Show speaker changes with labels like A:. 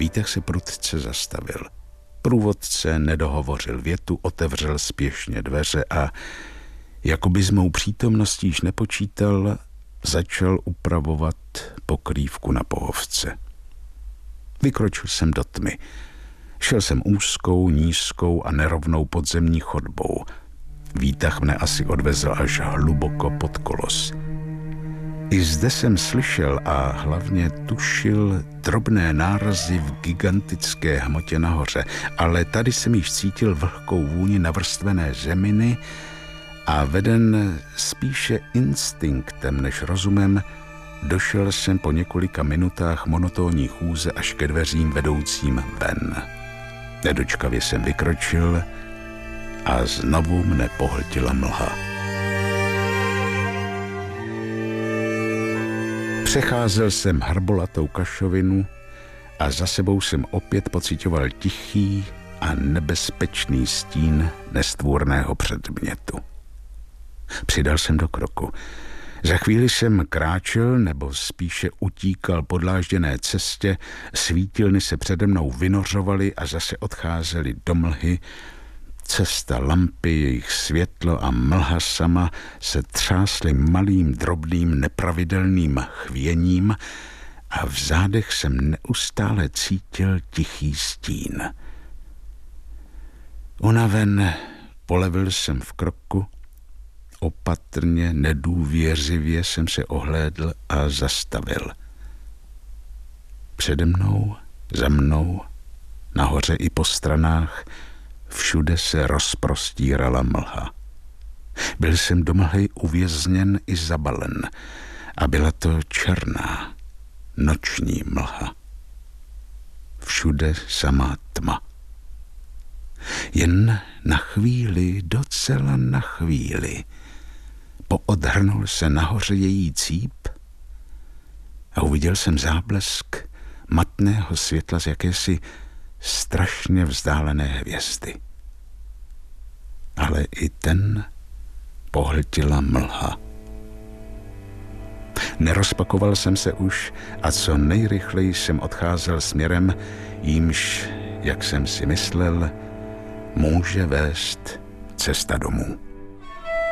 A: Výtah se prudce zastavil. Průvodce nedohovořil větu, otevřel spěšně dveře a, jako by s mou přítomností již nepočítal, začal upravovat pokrývku na pohovce. Vykročil jsem do tmy. Šel jsem úzkou, nízkou a nerovnou podzemní chodbou. Výtah mne asi odvezl až hluboko pod kolos. I zde jsem slyšel a hlavně tušil drobné nárazy v gigantické hmotě nahoře, ale tady jsem již cítil vlhkou vůni navrstvené zeminy a veden spíše instinktem než rozumem, došel jsem po několika minutách monotónní chůze až ke dveřím vedoucím ven. Nedočkavě jsem vykročil a znovu mne pohltila mlha. Přecházel jsem hrbolatou kašovinu a za sebou jsem opět pociťoval tichý a nebezpečný stín nestvůrného předmětu. Přidal jsem do kroku. Za chvíli jsem kráčel, nebo spíše utíkal po dlážděné cestě, svítilny se přede mnou vynořovaly a zase odcházely do mlhy. Cesta, lampy, jejich světlo a mlha sama se třásly malým, drobným, nepravidelným chvěním a v zádech jsem neustále cítil tichý stín. Unaven polevil jsem v kroku, opatrně, nedůvěřivě jsem se ohlédl a zastavil. Přede mnou, za mnou, nahoře i po stranách, všude se rozprostírala mlha. Byl jsem do mlhy uvězněn i zabalen a byla to černá, noční mlha. Všude samá tma. Jen na chvíli, docela na chvíli, poodhrnul se nahoře její cíp a uviděl jsem záblesk matného světla z jakési strašně vzdálené hvězdy. Ale i ten pohltila mlha. Nerozpakoval jsem se už a co nejrychleji jsem odcházel směrem, jímž, jak jsem si myslel, může vést cesta domů.